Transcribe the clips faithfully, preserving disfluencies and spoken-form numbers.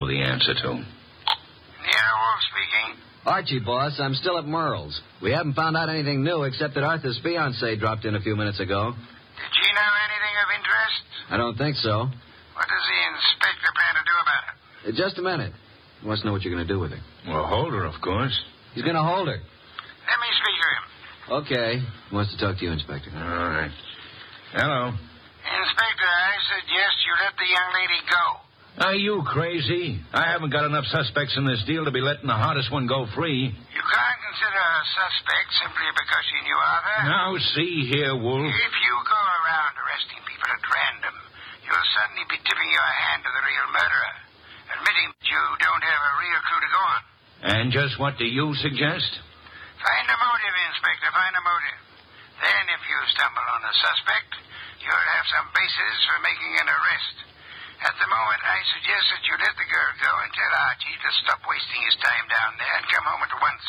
the answer to. Nero Wolf speaking. Archie, boss, I'm still at Merle's. We haven't found out anything new except that Arthur's fiancée dropped in a few minutes ago. Did she know anything of interest? I don't think so. What does the inspector plan to do about it? Uh, just a minute. He wants to know what you're going to do with her. Well, hold her, of course. He's going to hold her. Let me speak to him. Okay. He wants to talk to you, Inspector. All right. Hello. Inspector, I suggest you let the young lady go. Are you crazy? I haven't got enough suspects in this deal to be letting the hottest one go free. You can't consider her a suspect simply because she knew Arthur. Now, see here, Wolf. If you go around arresting people at random, you'll suddenly be tipping your hand to the real murderer, admitting that you don't have a real clue to go on. And just what do you suggest? Find a motive, Inspector, find a motive. Then, if you stumble on a suspect, you'll have some basis for making an arrest. At the moment, I suggest that you let the girl go and tell Archie to stop wasting his time down there and come home at once.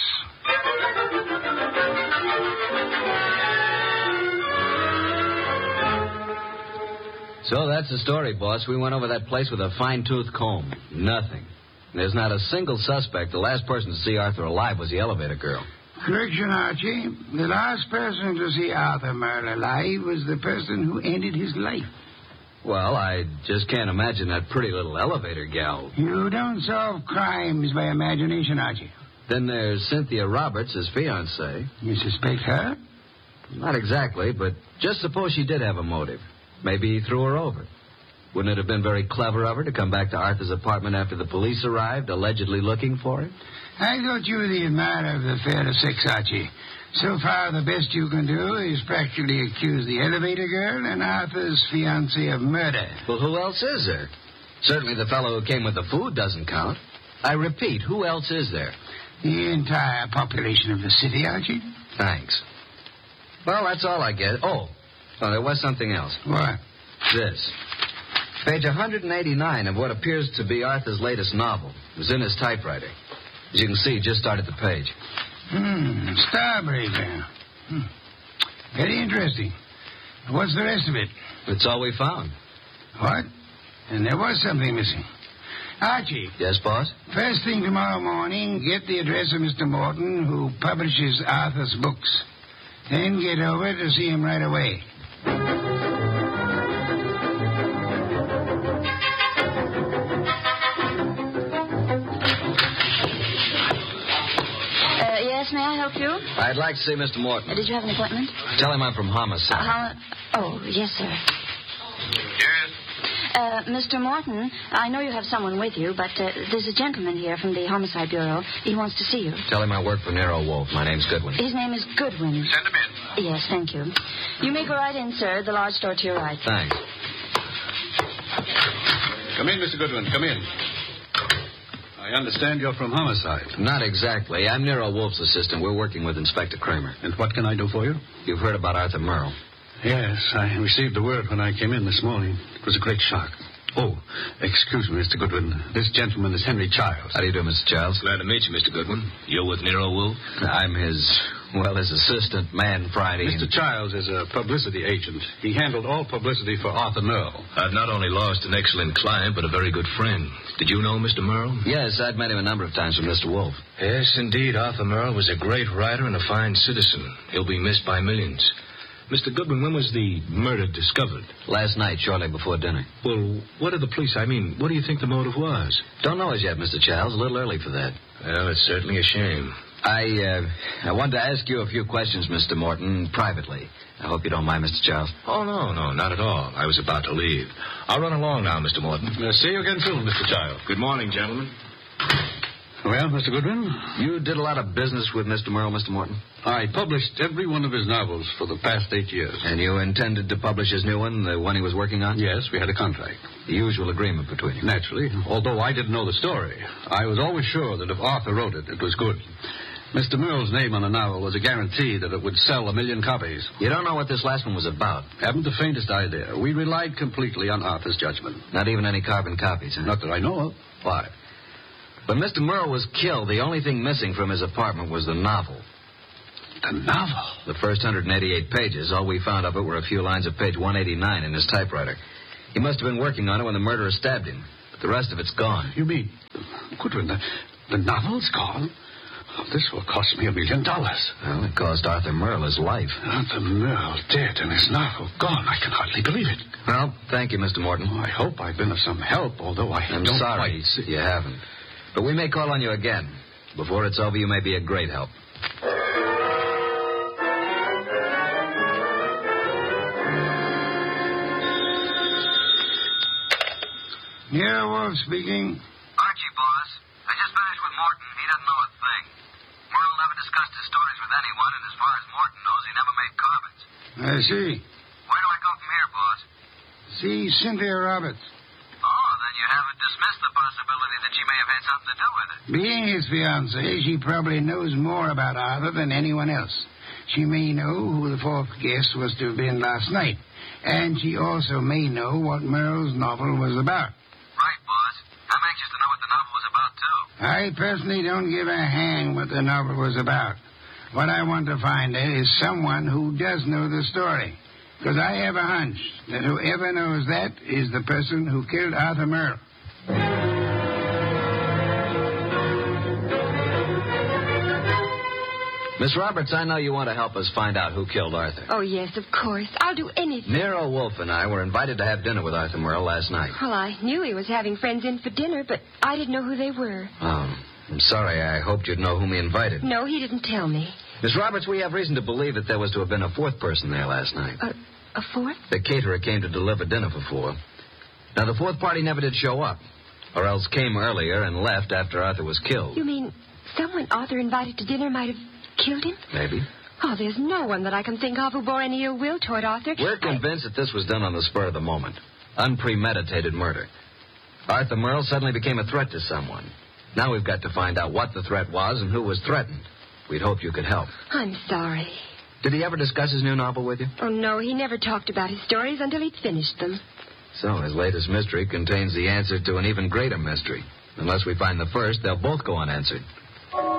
So that's the story, boss. We went over that place with a fine-tooth comb. Nothing. There's not a single suspect. The last person to see Arthur alive was the elevator girl. Correction, Archie. The last person to see Arthur Merle alive was the person who ended his life. Well, I just can't imagine that pretty little elevator gal. You don't solve crimes by imagination, Archie. Then there's Cynthia Roberts, his fiancée. You suspect her? Not exactly, but just suppose she did have a motive. Maybe he threw her over. Wouldn't it have been very clever of her to come back to Arthur's apartment after the police arrived, allegedly looking for her? I thought you were the admirer of the affair of sex, Archie. So far, the best you can do is practically accuse the elevator girl and Arthur's fiancé of murder. Well, who else is there? Certainly the fellow who came with the food doesn't count. I repeat, who else is there? The entire population of the city, Archie. Thanks. Well, that's all I get. Oh, oh there was something else. What? This. Page one eighty-nine of what appears to be Arthur's latest novel. It was in his typewriter. As you can see, just started the page. Hmm, Starbreaker. Hmm. Very interesting. What's the rest of it? That's all we found. What? And there was something missing. Archie. Yes, boss? First thing tomorrow morning, get the address of Mister Morton, who publishes Arthur's books. Then get over to see him right away. May I help you? I'd like to see Mister Morton. Uh, did you have an appointment? Tell him I'm from Homicide. Uh, how... Oh, yes, sir. Yes? Uh, Mister Morton, I know you have someone with you, but uh, there's a gentleman here from the Homicide Bureau. He wants to see you. Tell him I work for Nero Wolf. My name's Goodwin. His name is Goodwin. Send him in. Yes, thank you. You may go right in, sir. The large door to your right. Thanks. Come in, Mister Goodwin. Come in. I understand you're from Homicide. Not exactly. I'm Nero Wolf's assistant. We're working with Inspector Kramer. And what can I do for you? You've heard about Arthur Merle. Yes, I received the word when I came in this morning. It was a great shock. Oh, excuse me, Mister Goodwin. This gentleman is Henry Childs. How do you do, Mister Childs? Glad to meet you, Mister Goodwin. You're with Nero Wolf? I'm his, well, his assistant, man Friday. Mister Childs is a publicity agent. He handled all publicity for Arthur Merle. I've not only lost an excellent client, but a very good friend. Did you know Mister Merle? Yes, I'd met him a number of times from Mister Wolf. Yes, indeed. Arthur Merle was a great writer and a fine citizen. He'll be missed by millions. Mister Goodwin, when was the murder discovered? Last night, shortly before dinner. Well, what did the police, I mean, what do you think the motive was? Don't know as yet, Mister Childs. A little early for that. Well, it's certainly a shame. I, uh, I wanted to ask you a few questions, Mister Morton, privately. I hope you don't mind, Mister Childs. Oh, no, no, not at all. I was about to leave. I'll run along now, Mister Morton. Uh, see you again soon, Mister Childs. Good morning, gentlemen. Well, Mister Goodwin? You did a lot of business with Mister Merle, Mister Morton? I published every one of his novels for the past eight years. And you intended to publish his new one, the one he was working on? Yes, we had a contract. The usual agreement between you. Naturally, although I didn't know the story. I was always sure that if Arthur wrote it, it was good. Mister Merle's name on the novel was a guarantee that it would sell a million copies. You don't know what this last one was about? Haven't the faintest idea. We relied completely on Arthur's judgment. Not even any carbon copies, huh? Not that I know of. Why? When Mister Merle was killed, the only thing missing from his apartment was the novel. The novel? The first one hundred eighty-eight pages. All we found of it were a few lines of page one eighty-nine in his typewriter. He must have been working on it when the murderer stabbed him. The rest of it's gone. You mean, Goodwin, the, the novel's gone? Oh, this will cost me a million dollars. Well, it cost Arthur Merle his life. Arthur Merle dead and his novel gone. I can hardly believe it. Well, thank you, Mister Morton. Oh, I hope I've been of some help, although I I'm don't sorry quite... you haven't. But we may call on you again. Before it's over, you may be a great help. Here, Wolf speaking. Archie, boss. I just finished with Morton. He doesn't know a thing. Merle never discussed his stories with anyone, and as far as Morton knows, he never made comments. I see. Where do I go from here, boss? See Cynthia Roberts. Oh, then you haven't dismissed the possibility that she may have had something to do with it. Being his fiancée, she probably knows more about Arthur than anyone else. She may know who the fourth guest was to have been last night. And she also may know what Merle's novel was about. Right, boss. I'm anxious to know what the novel was about, too. I personally don't give a hang what the novel was about. What I want to find is someone who does know the story. Because I have a hunch that whoever knows that is the person who killed Arthur Merle. Miss Roberts, I know you want to help us find out who killed Arthur. Oh, yes, of course. I'll do anything. Nero Wolf and I were invited to have dinner with Arthur Merle last night. Well, I knew he was having friends in for dinner, but I didn't know who they were. Oh, I'm sorry. I hoped you'd know whom he invited. No, he didn't tell me. Miss Roberts, we have reason to believe that there was to have been a fourth person there last night. A, a fourth? The caterer came to deliver dinner for four. Now, the fourth party never did show up, or else came earlier and left after Arthur was killed. You mean someone Arthur invited to dinner might have killed him? Maybe. Oh, there's no one that I can think of who bore any ill will toward Arthur. We're convinced that this was done on the spur of the moment. Unpremeditated murder. Arthur Merle suddenly became a threat to someone. Now we've got to find out what the threat was and who was threatened. We'd hoped you could help. I'm sorry. Did he ever discuss his new novel with you? Oh, no, he never talked about his stories until he'd finished them. So his latest mystery contains the answer to an even greater mystery. Unless we find the first, they'll both go unanswered.